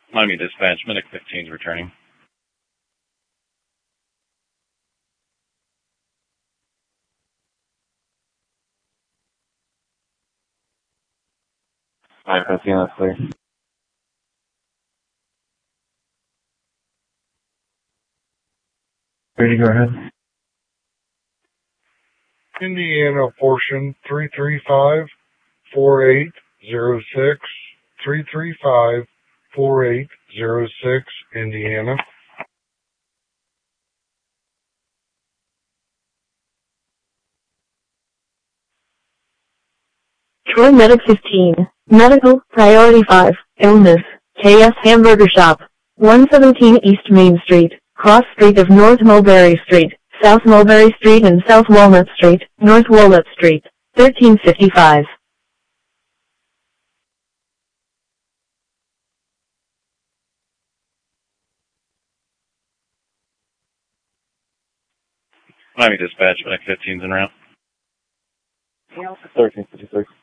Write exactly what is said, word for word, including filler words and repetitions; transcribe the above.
Miami Dispatch, Medic fifteen is returning. Alright, fifteen, that's clear. Ready to go ahead. Indiana portion three three five four eight zero six, three three five four eight zero six, Indiana. Troy Medic fifteen, Medical, Priority five, Illness, K S Hamburger Shop, one seventeen East Main Street, Cross Street of North Mulberry Street, South Mulberry Street and South Walnut Street, North Walnut Street, thirteen fifty-five. Miami Dispatch, Medic fifteen is en route. thirteen fifty-six.